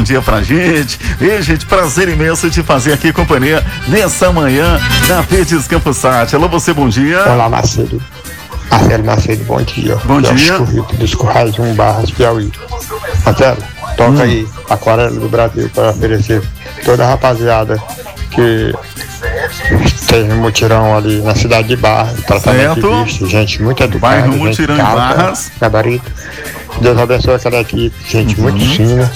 bom dia pra gente. E, gente, prazer imenso de fazer aqui companhia nessa manhã da Verdes Campos Sat. Alô, você, bom dia. Olá, Macedo. Marcelo Macedo, bom dia. Bom dia. Dos Currais de Barras, Piauí. Marcelo, toca aí Aquarela do Brasil para oferecer toda a rapaziada que teve um mutirão ali na cidade de Barras, tratamento de bicho, gente muito educada, bairro Mutirão em Barras, gabarito. Deus abençoe aquela equipe, gente muito fina.